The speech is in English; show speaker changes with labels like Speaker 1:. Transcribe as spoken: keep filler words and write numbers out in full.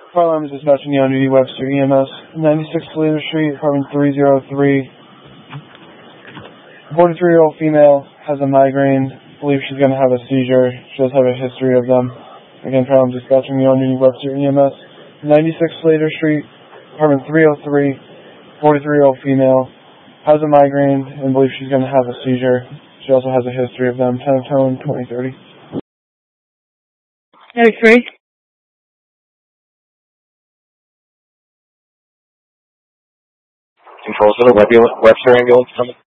Speaker 1: Fire alarm is dispatching the on-duty Webster E M S, ninety-six Slater Street, apartment three oh three. forty-three-year-old female has a migraine. Believes she's going to have a seizure. She does have a history of them. Again, fire alarm is dispatching the on-duty Webster E M S, ninety-six Slater Street, apartment three oh three. forty-three-year-old female has a migraine and believes she's going to have a seizure. She also has a history of them. Pantone twenty thirty.
Speaker 2: thirty-three.
Speaker 3: Control to the Webster ambulance coming.